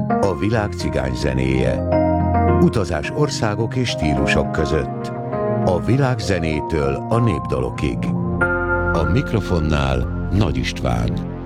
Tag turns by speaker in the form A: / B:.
A: A világ cigány zenéje. Utazás országok és stílusok között. A világ zenétől a népdalokig. A mikrofonnál Nagy István.